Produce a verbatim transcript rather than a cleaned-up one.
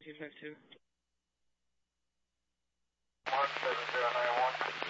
two five two. one seven zero nine one.